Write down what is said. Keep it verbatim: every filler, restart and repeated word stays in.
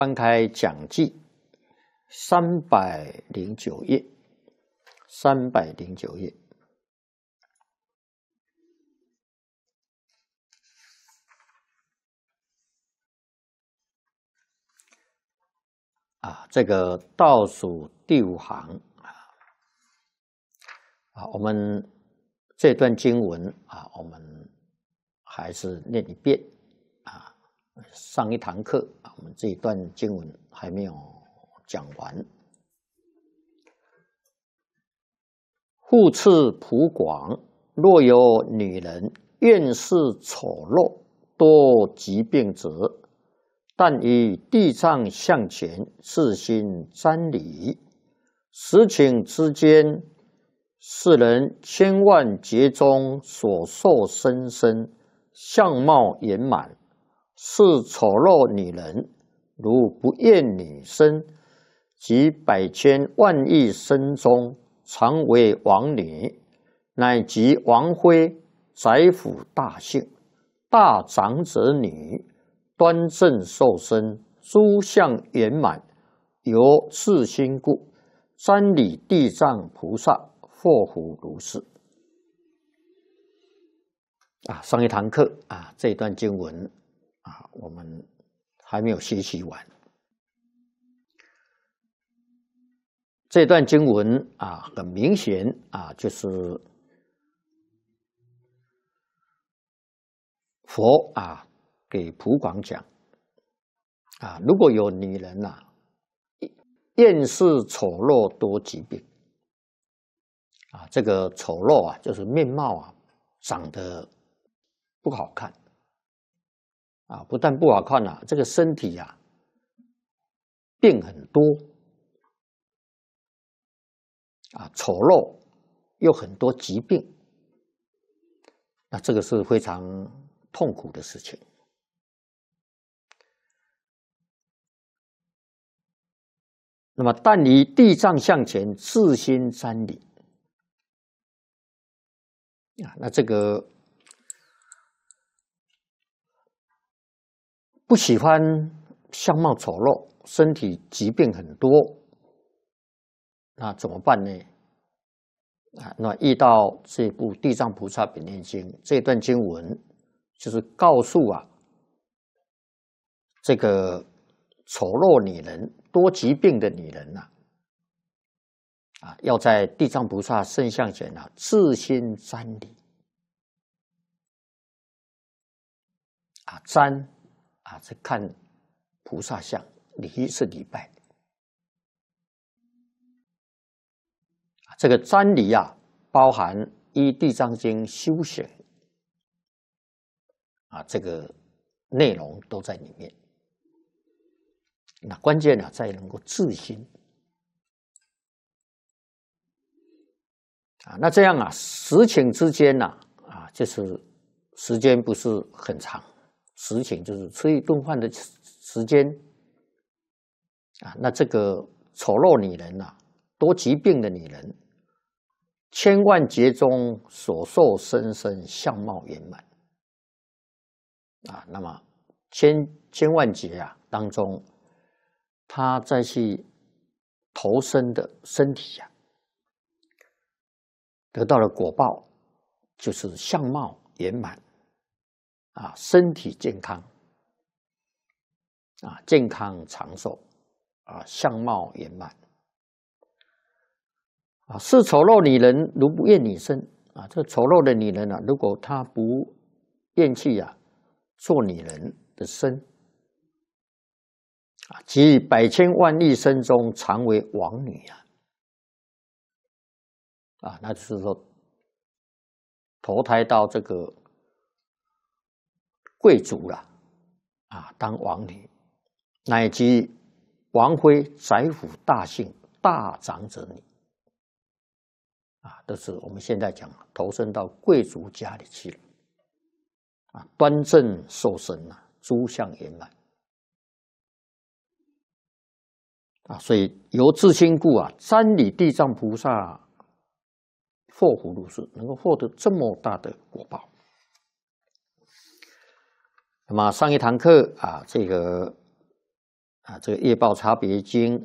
翻开讲记三百零九页，三百零九页。啊，这个倒数第五行啊，啊，我们这段经文啊，我们还是念一遍啊。上一堂课啊，我们这一段经文还没有讲完。复次普广，若有女人愿是丑陋多疾病者，但以地藏向前，自心瞻礼，实情之间，世人千万劫中所受身身，相貌圆满，是丑陋女人，如不厌女身，及百千万亿身中，常为王女，乃及王妃、宰府大姓、大长者女，端正受身，诸相圆满，由是心故，瞻礼地藏菩萨，或复如是。啊，上一堂课啊，这一段经文啊，我们还没有学习完。这段经文啊，很明显啊，就是佛啊给普广讲啊，如果有女人呐、啊，厌世丑陋多疾病啊，这个丑陋啊，就是面貌啊长得不好看啊，不但不好看啊，这个身体啊病很多。啊，丑陋又很多疾病，那这个是非常痛苦的事情。那么，但以地藏向前，自心瞻礼啊，那这个不喜欢相貌丑陋、身体疾病很多，那怎么办呢？啊，那遇到这部《地藏菩萨本愿经》这段经文，就是告诉啊，这个丑陋女人、多疾病的女人呐、啊，啊，要在地藏菩萨圣像前啊，自心瞻礼啊，瞻啊是看菩萨像，礼是礼拜。这个瞻礼啊，包含依地藏经修行啊，这个内容都在里面。那关键呢，在于能够自心啊。那这样啊，实情之间呢，啊，就是时间不是很长，实情就是吃一顿饭的时间啊。那这个丑陋女人呐、啊，多疾病的女人。千万劫中所受身身相貌圆满啊，那么千千万劫啊当中，他再去投生的身体啊，得到了果报，就是相貌圆满啊，身体健康啊，健康长寿啊，相貌圆满。啊，是丑陋女人如不厌女身啊，这个丑陋的女人啊，如果她不厌弃啊，做女人的身啊，即百千万亿身中常为王女啊，啊，那就是说投胎到这个贵族了啊，当王女，乃及王妃、宰府大姓、大长者女。啊，都是我们现在讲投身到贵族家里去了，啊，端正受身呐、啊，诸相圆满，啊，所以由自心故啊，瞻礼地藏菩萨，获福如是，能够获得这么大的果报。那么上一堂课啊，这个啊，这个业报差别经